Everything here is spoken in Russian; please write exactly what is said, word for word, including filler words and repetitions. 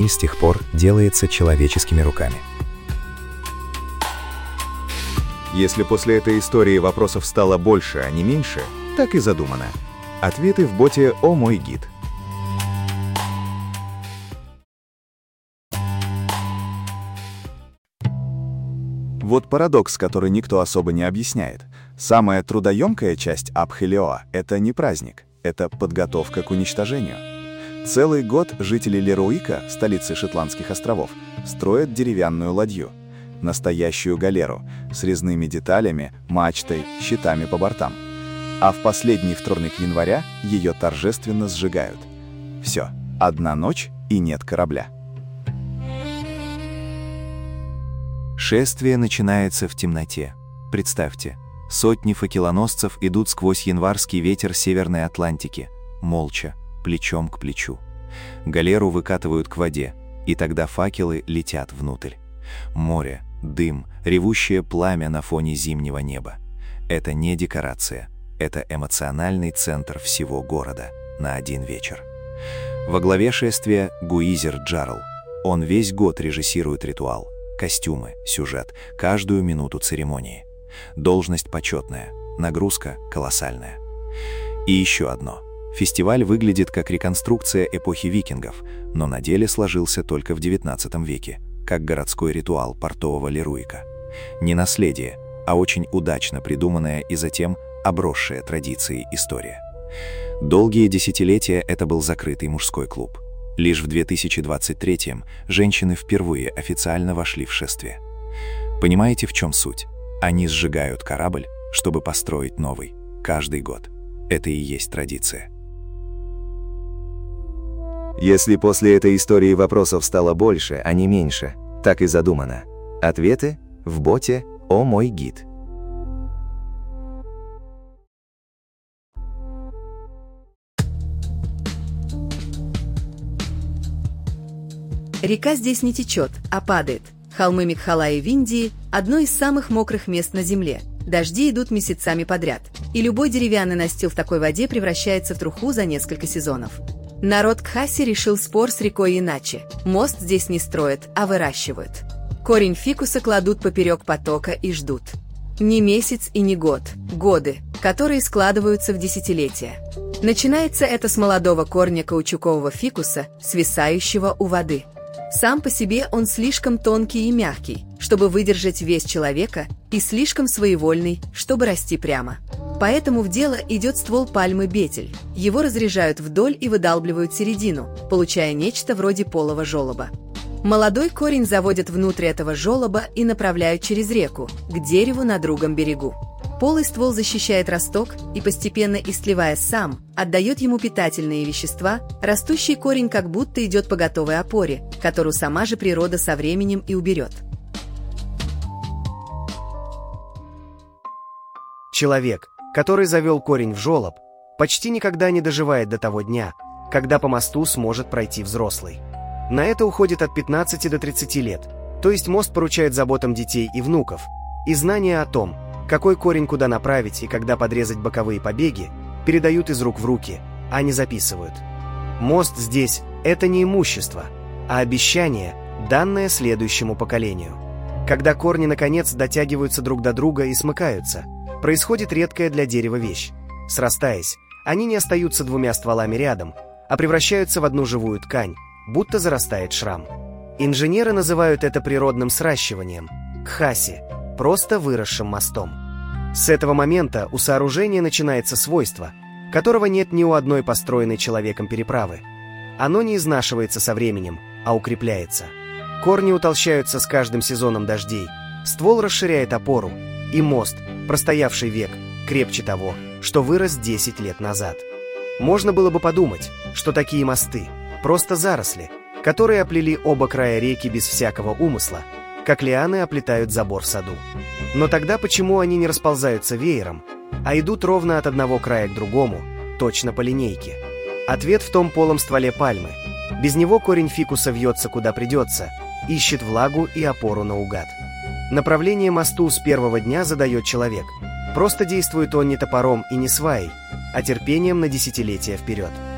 с тех пор делается человеческими руками. Если после этой истории вопросов стало больше, а не меньше, так и задумано. Ответы в боте «О мой гид». Вот парадокс, который никто особо не объясняет. Самая трудоемкая часть Абхелиоа — это не праздник, это подготовка к уничтожению. Целый год жители Леруика, столицы Шетландских островов, строят деревянную ладью. Настоящую галеру с резными деталями, мачтой, щитами по бортам. А в последний вторник января ее торжественно сжигают. Все, одна ночь и нет корабля. Шествие начинается в темноте. Представьте, сотни факелоносцев идут сквозь январский ветер Северной Атлантики, молча, плечом к плечу. Галеру выкатывают к воде, и тогда факелы летят внутрь. Море, дым, ревущее пламя на фоне зимнего неба. Это не декорация, это эмоциональный центр всего города на один вечер. Во главе шествия Гуизер Джарл. Он весь год режиссирует ритуал, костюмы, сюжет, каждую минуту церемонии. Должность почетная, нагрузка колоссальная. И еще одно. Фестиваль выглядит как реконструкция эпохи викингов, но на деле сложился только в девятнадцатом веке, как городской ритуал портового Леруика. Не наследие, а очень удачно придуманная и затем обросшая традицией история. Долгие десятилетия это был закрытый мужской клуб. Лишь в две тысячи двадцать третьем женщины впервые официально вошли в шествие. Понимаете, в чем суть? Они сжигают корабль, чтобы построить новый, каждый год. Это и есть традиция. Если после этой истории вопросов стало больше, а не меньше, так и задумано. Ответы в боте «О мой гид». Река здесь не течет, а падает. Холмы Мегхалаи в Индии – одно из самых мокрых мест на Земле. Дожди идут месяцами подряд, и любой деревянный настил в такой воде превращается в труху за несколько сезонов. Народ Кхаси решил спор с рекой иначе. Мост здесь не строят, а выращивают. Корень фикуса кладут поперек потока и ждут. Не месяц и не год, годы, которые складываются в десятилетия. Начинается это с молодого корня каучукового фикуса, свисающего у воды. Сам по себе он слишком тонкий и мягкий, чтобы выдержать вес человека, и слишком своевольный, чтобы расти прямо. Поэтому в дело идет ствол пальмы бетель. Его разрежают вдоль и выдалбливают середину, получая нечто вроде полого желоба. Молодой корень заводят внутрь этого желоба и направляют через реку, к дереву на другом берегу. Полый ствол защищает росток и, постепенно истлевая сам, отдает ему питательные вещества. Растущий корень как будто идет по готовой опоре, которую сама же природа со временем и уберет. Человек, который завел корень в желоб, почти никогда не доживает до того дня, когда по мосту сможет пройти взрослый. На это уходит от пятнадцати до тридцати лет, то есть мост поручает заботам детей и внуков, и знания о том, какой корень куда направить и когда подрезать боковые побеги, передают из рук в руки, а не записывают. Мост здесь – это не имущество, а обещание, данное следующему поколению. Когда корни, наконец, дотягиваются друг до друга и смыкаются, происходит редкая для дерева вещь. Срастаясь, они не остаются двумя стволами рядом, а превращаются в одну живую ткань, будто зарастает шрам. Инженеры называют это природным сращиванием – кхаси, просто выросшим мостом. С этого момента у сооружения начинается свойство, которого нет ни у одной построенной человеком переправы. Оно не изнашивается со временем, а укрепляется. Корни утолщаются с каждым сезоном дождей, ствол расширяет опору, и мост, простоявший век, крепче того, что вырос десять лет назад. Можно было бы подумать, что такие мосты – просто заросли, которые оплели оба края реки без всякого умысла, как лианы оплетают забор в саду. Но тогда почему они не расползаются веером, а идут ровно от одного края к другому, точно по линейке? Ответ в том полом стволе пальмы. Без него корень фикуса вьется куда придется, ищет влагу и опору наугад. Направление мосту с первого дня задает человек. Просто действует он не топором и не сваей, а терпением на десятилетия вперед.